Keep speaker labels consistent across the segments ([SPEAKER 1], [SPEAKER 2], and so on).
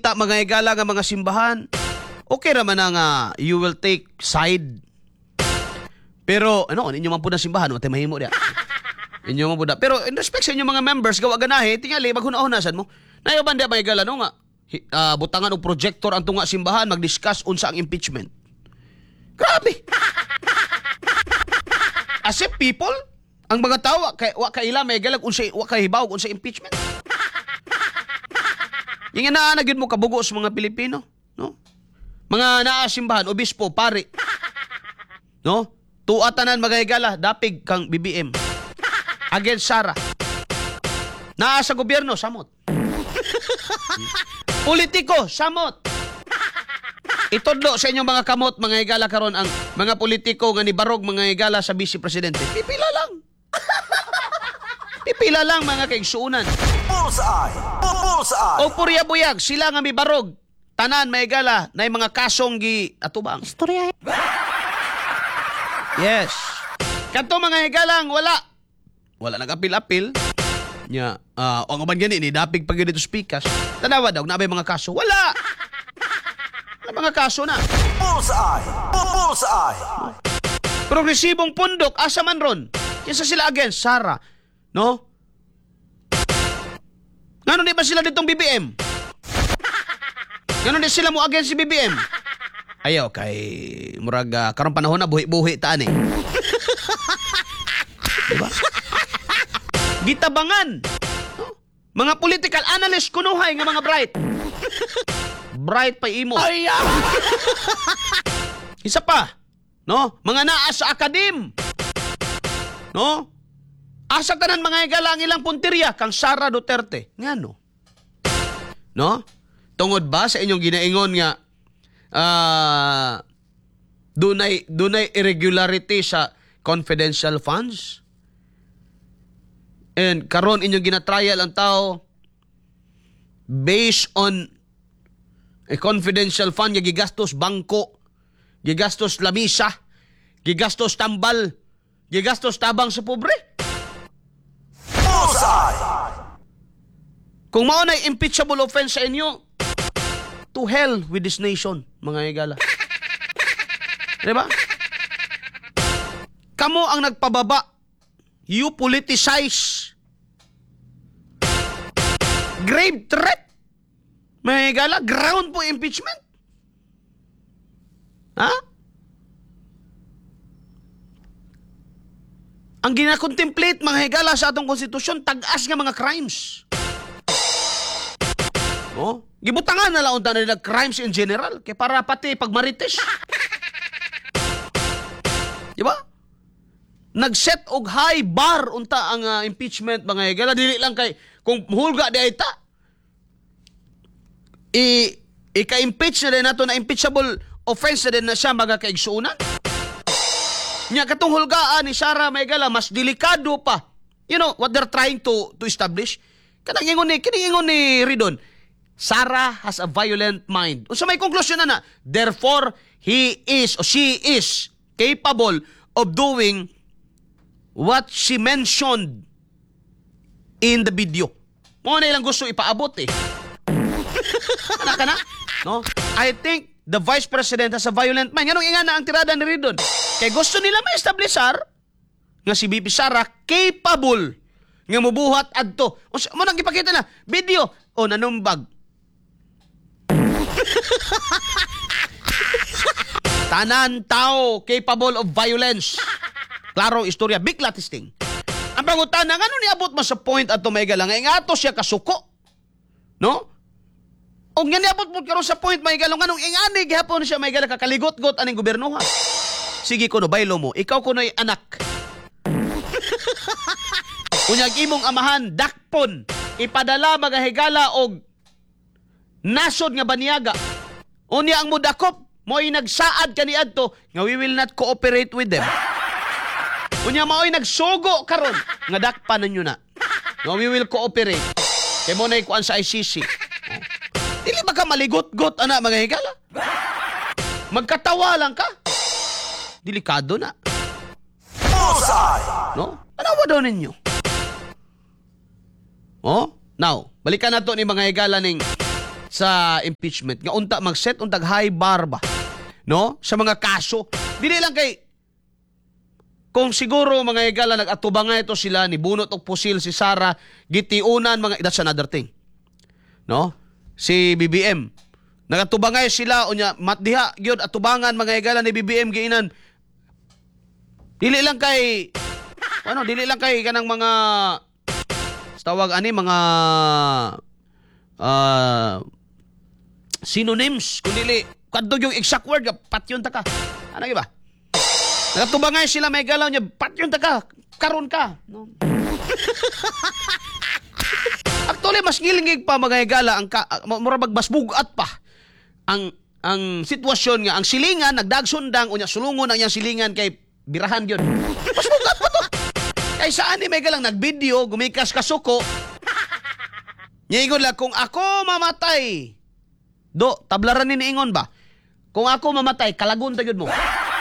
[SPEAKER 1] kita mga higala nga mga simbahan. Okay raman na nga you will take side. Pero ano, inyo man po na simbahan, wate mahimo dia. Inyo man po na. Pero in respect sa inyo mga members, gawa ganahe, tingali maghuna-hunasan mo. Nayo ba mga higala no nga? Butangan og projector ang tunga simbahan mag-discuss unsa ang impeachment. Grabe. As if people, ang mga tao wa kaila may galag unsa wa kahibaw unsa impeachment. Yung na gyud mo kabugo sa mga Pilipino, no? Mga naa simbahan, obispo, pare. No? Tuatanan mga higala, dapig kang BBM. Against Sara. Naa sa gobyerno, samot. Politiko, samot. Itodlo sa inyong mga kamot, mga higala karon ang mga politiko nga nibarog mga higala sa vice presidente. Pipila lang. Pipila lang mga kaigsuunan.
[SPEAKER 2] Bullseye! Bullseye!
[SPEAKER 1] O purya buyag, sila nga mibarog. Tanan mga higala na mga kasong gi atubang.
[SPEAKER 3] Istorya.
[SPEAKER 1] Yes. Kanto mga higalang wala nag-apil-apil. Nya, ang uban gani ni dapig pag dito speakers. Tanawa daw nabay mga kaso. Wala mga kaso na.
[SPEAKER 2] Bullseye! Bullseye!
[SPEAKER 1] Progresibong pundok asa man ron. Kisa sila against Sara, no? Ngano di ba sila ditong BBM? Ngano di sila mo against si BBM? Ayaw kay murag karong panahon na buhi-buhi taan eh. Diba? Gitabangan. No? Mga political analyst kunuhay nga mga bright. Bright pa imo. Isa pa, no? Mga naa sa akadim. No? Asa tanan mga higalang ilang punteriya kang Sara Duterte. Ngano? No? Tungod ba sa inyong ginaingon nga dunay irregularity sa confidential funds? And karon inyong ginatrial ang tao based on a confidential fund nga gigastos bangko, gigastos lamisa, gigastos tambal, gigastos tabang sa pobre.
[SPEAKER 2] Bullseye!
[SPEAKER 1] Kung mao na impeachable offense sa inyo, to hell with this nation, mga higala. Diba? Kamo ang nagpababa. You politicize. Grave threat. Mga higala, ground po impeachment. Ha? Ang gina-contemplate mga higala sa atong konstitusyon, tag-as nga mga crimes. Oh, gibutangan na lang unta na crimes in general kay para pati pagmarites. Di ba? Nag-set og high bar unta ang impeachment mga higala, dili lang kay kung hulga di ay ta. Ika-impeach na din nato na impeachable offense na din na siya mga kaigsuunan. Nya katong hulgaan ni Sara Maygala mas delikado pa. You know what they're trying to establish? Kanang ingon ni Ridon, Sara has a violent mind. Unsa may konklusyon na therefore he is or she is capable of doing what she mentioned in the video. Mo na ilang gusto ipaabot eh. Kana? No? I think the Vice President has a violent mind. Ganong inga na ang tirada ni Ridon. Kaya gusto nila ma-establishar nga si BP Sara capable nga mubuhat adto. Mo nang ipakita na video o nanumbag. Tanan tao capable of violence. Klaro istorya, big latisting. Ang pangutana, ngano niabot mo sa point ato may galang nga ato siya kasuko. No? O nga niabot mo karon sa point may galong nganong ingani gihapon siya may galang kakaligot-got aning gobernohan. Sige kuno baylo mo, ikaw kuno'y anak. Unyag imong amahan dakpon ipadala mga higala og nasod nga baniyaga. Unya ang mudakop mo'y nagsaad kaniadto nga we will not cooperate with them. Unya mao'y nagsugo karon nga dakpan ninyo na. No, we will cooperate. Kay mo na ikuan sa ICC. Dili ba ka maligot-got ana mga higala? Magkatawa lang ka. Delikado na.
[SPEAKER 2] Bullseye!
[SPEAKER 1] No? Tanawa daw ninyo. Oh? Now, balikan na to ni mga higala ning sa impeachment. Nga unta mag-set untag high bar ba, no? Sa mga kaso. Dili lang kay kung siguro mga higala nag-atubangay ito sila ni bunot og pusil si Sara gitiunan mga that's another thing. No? Si BBM nagatubangay sila unya matdiha gyud atubangan mga higala ni BBM giinan. Dili lang kay kanang mga tawag ani mga synonyms kundi kadto yung exact word patyon ta ka. Ano ba? Nagatubangay sila may galaw niya, patyon ta ka, karon ka. No? Actually, mas ngilingig pa mga higala, murabag mas bugat pa. Ang sitwasyon nga, ang silingan, nagdagsundang, unya sulungon ang iyang silingan kay birahan yun. Mas bugat pa to. Kay saan ni may galang nagvideo, gumikas ka suko, niingon lang, kung ako mamatay, tablaran ni ingon ba? Kung ako mamatay, kalagun tagod mo.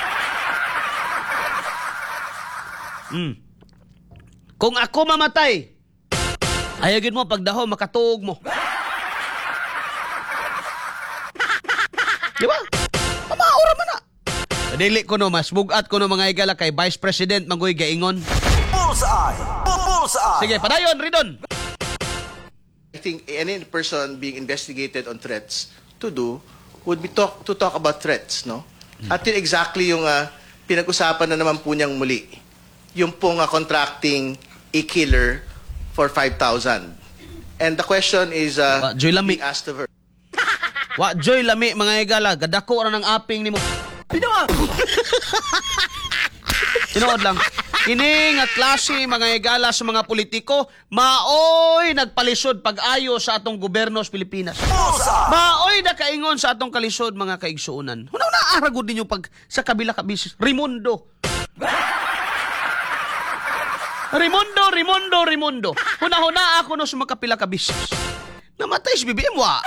[SPEAKER 1] Kung ako mamatay, ayagin mo pagdaho makatuog mo. Di ba? Pamaura man na. Dili ko no mas bugat ko no mga higala kay Vice President Mangoy gaingon.
[SPEAKER 2] Bullseye! Bullseye!
[SPEAKER 1] Sige, padayon Ridon.
[SPEAKER 3] I think any person being investigated on threats to do would be to talk about threats, no? At yun exactly yung pinag-usapan na naman po niyang muli. Yung pong contracting a killer for 5,000. And the question is
[SPEAKER 1] Joy Lami.
[SPEAKER 3] being asked of her.
[SPEAKER 1] Wa joy lami mga higala, gadako ra ng aping nimo. Tinuod lang. Kini nga klase mga higala sa mga politiko, maoy nagpalisod pag-ayo sa atong gobyerno sa Pilipinas. Maoy nakaingon sa atong kalisod mga kaigsuonan. Hunaw na aragod ninyo pag sa kabila ka bisis. Raimundo. Huna-huna ako no sa makapila ka bisis. Namatay si BBM wa.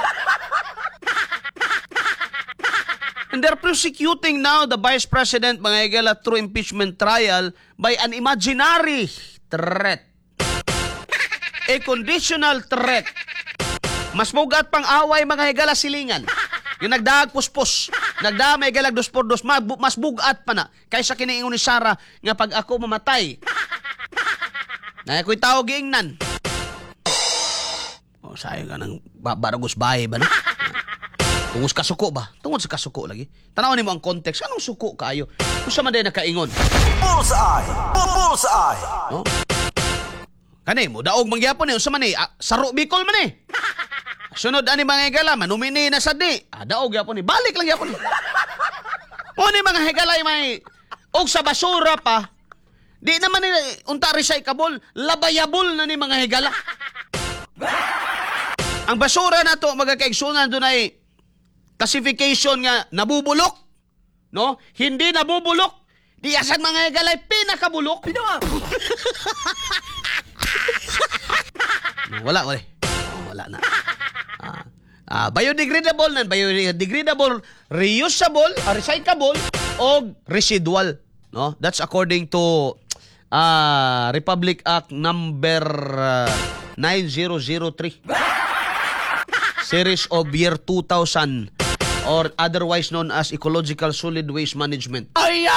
[SPEAKER 1] And they're prosecuting now the Vice President mga higala through impeachment trial by an imaginary threat. A conditional threat. Mas mugat pang away mga higala silingan. Yung nagdaag puspos, nagdamay galag 2x2, mas bugat pa na kaysa kiniingon ni Sara nga pag ako mamatay. Na ako'y tao giingnan. O sayo ka ng baragos bahay ba na? Tungos ka suko ba? Tungod sa kasuko lagi. Tanawan mo ang context. Anong suko kayo? Kung sa man din nakaingon.
[SPEAKER 2] Bullseye! Bullseye!
[SPEAKER 1] No? Kani mo, daog mangyapon eh. Sa man eh, saro Bicol man eh. Sunod ani mga higala, manumini na sa di. Daog yapon eh. Balik lang yapon eh. O ni mga higala may og sa basura pa. Di naman ni unta recyclable, labayable na ni mga higala. Ang basura na to, magkakaigsunan doon ay classification nga nabubulok, no? Hindi nabubulok. Di asan mga higalay pinakabulok. Wala na. Biodegradable nan, biodegradable, reusable, recyclable o residual, no? That's according to Republic Act number 9003 series of year 2000 or otherwise known as Ecological Solid Waste Management.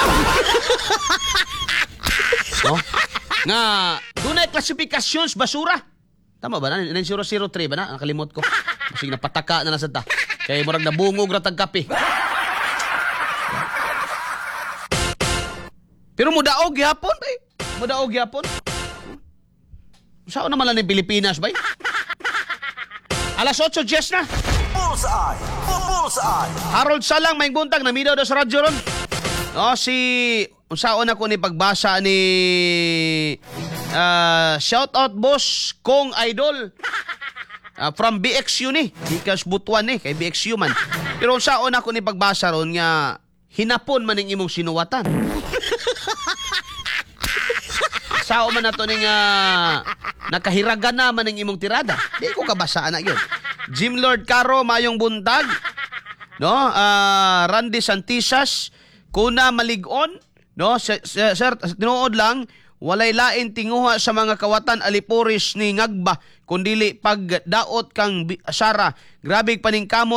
[SPEAKER 1] No? Nga dunay classifications basura. Tama ba na? 9003 ba na? Nakalimot ko. Kasi napataka na sa ta. Kaya murag nabungog ra tag kape. Pero mudaog gyapon ba? Mudaog gyapon. Saan naman lang ng Pilipinas ba? Alas 8:10 na.
[SPEAKER 2] Bullseye! Bullseye!
[SPEAKER 1] Harold Salang, may buntag, namidaw daw sa radyo ron. No, unsaon ako ni pagbasa ni shout out boss Kong Idol from BXU ni, Bikas Butuan ni, kay BXU man. Pero unsaon ako ni pagbasa ron nga hinapon man ning imong sinuwatan. Sao man nato ning nakahiragan na man ning imong tirada. Di ko kabasaan na yun. Jim Lord Caro, mayong buntag. No? Randy Santisas, Kuna Maligon. No? Sir, tinuod lang, walay lain tinguha sa mga kawatan aliporis ni ngagba kundili pagdaot kang Sara. Grabe paningkamot